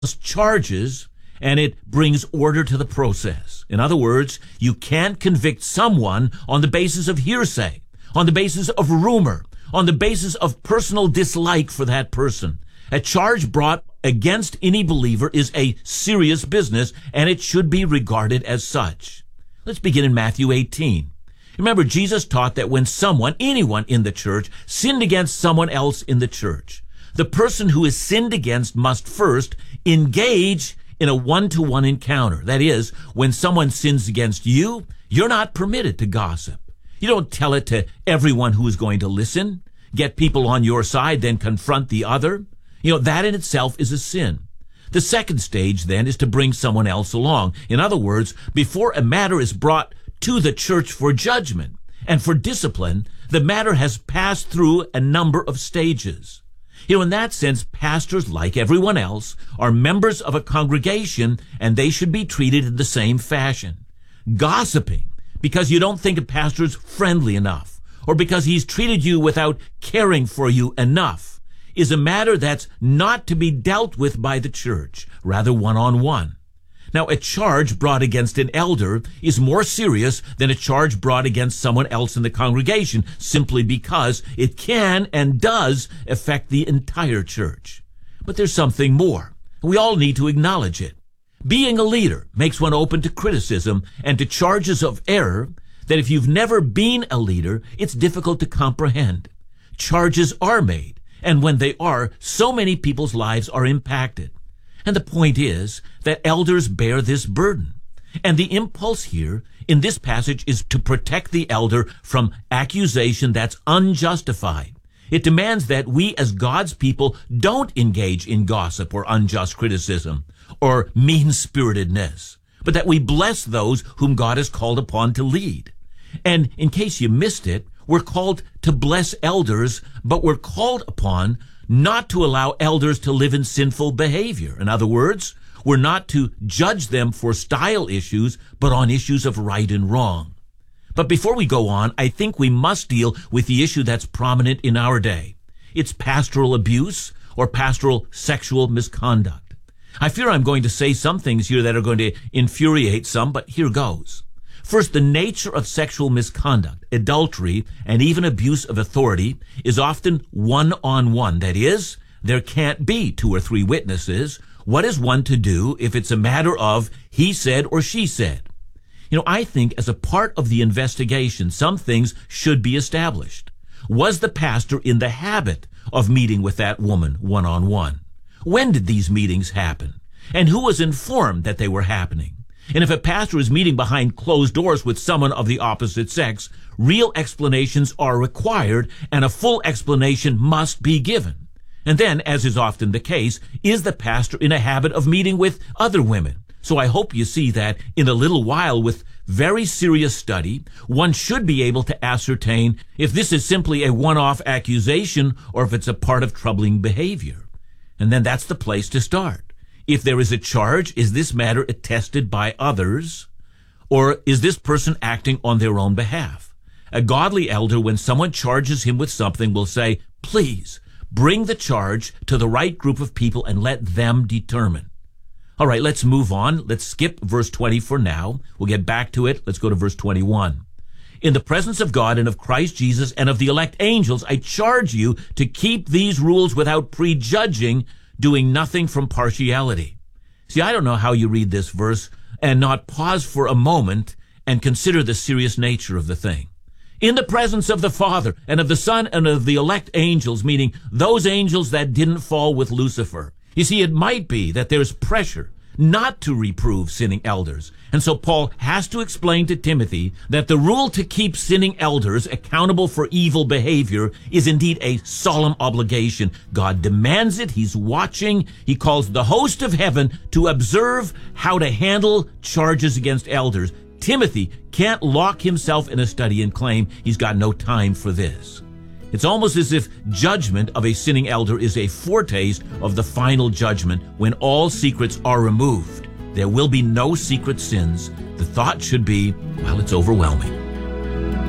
charges, and it brings order to the process. In other words, you can't convict someone on the basis of hearsay, on the basis of rumor, on the basis of personal dislike for that person. A charge brought against any believer is a serious business, and it should be regarded as such. Let's begin in Matthew 18. Remember, Jesus taught that when anyone in the church, sinned against someone else in the church, the person who is sinned against must first engage in a one-to-one encounter. That is, when someone sins against you, you're not permitted to gossip. You don't tell it to everyone who is going to listen, get people on your side, then confront the other. That in itself is a sin. The second stage, then, is to bring someone else along. In other words, before a matter is brought to the church for judgment and for discipline, the matter has passed through a number of stages. In that sense, pastors, like everyone else, are members of a congregation, and they should be treated in the same fashion. Gossiping because you don't think a pastor's friendly enough, or because he's treated you without caring for you enough, is a matter that's not to be dealt with by the church, rather one-on-one. Now, a charge brought against an elder is more serious than a charge brought against someone else in the congregation, simply because it can and does affect the entire church. But there's something more. We all need to acknowledge it. Being a leader makes one open to criticism and to charges of error that if you've never been a leader, it's difficult to comprehend. Charges are made, and when they are, so many people's lives are impacted. And the point is that elders bear this burden. And the impulse here in this passage is to protect the elder from accusation that's unjustified. It demands that we as God's people don't engage in gossip or unjust criticism or mean-spiritedness, but that we bless those whom God has called upon to lead. And in case you missed it, we're called to bless elders, but we're called upon not to allow elders to live in sinful behavior. In other words, we're not to judge them for style issues, but on issues of right and wrong. But before we go on, I think we must deal with the issue that's prominent in our day. It's pastoral abuse or pastoral sexual misconduct. I fear I'm going to say some things here that are going to infuriate some, but here goes. First, the nature of sexual misconduct, adultery, and even abuse of authority is often one-on-one. That is, there can't be 2 or 3 witnesses. What is one to do if it's a matter of he said or she said? I think as a part of the investigation, some things should be established. Was the pastor in the habit of meeting with that woman one-on-one? When did these meetings happen? And who was informed that they were happening? And if a pastor is meeting behind closed doors with someone of the opposite sex, real explanations are required, and a full explanation must be given. And then, as is often the case, is the pastor in a habit of meeting with other women? So I hope you see that in a little while, with very serious study, one should be able to ascertain if this is simply a one-off accusation or if it's a part of troubling behavior. And then that's the place to start. If there is a charge, is this matter attested by others, or is this person acting on their own behalf? A godly elder, when someone charges him with something, will say, please, bring the charge to the right group of people and let them determine. All right, let's move on. Let's skip verse 20 for now. We'll get back to it. Let's go to verse 21. In the presence of God and of Christ Jesus and of the elect angels, I charge you to keep these rules without prejudging, doing nothing from partiality. See, I don't know how you read this verse and not pause for a moment and consider the serious nature of the thing. In the presence of the Father and of the Son and of the elect angels, meaning those angels that didn't fall with Lucifer. You see, it might be that there's pressure not to reprove sinning elders. And so Paul has to explain to Timothy that the rule to keep sinning elders accountable for evil behavior is indeed a solemn obligation. God demands it. He's watching. He calls the host of heaven to observe how to handle charges against elders. Timothy can't lock himself in a study and claim he's got no time for this. It's almost as if judgment of a sinning elder is a foretaste of the final judgment when all secrets are removed. There will be no secret sins. The thought should be, well, it's overwhelming.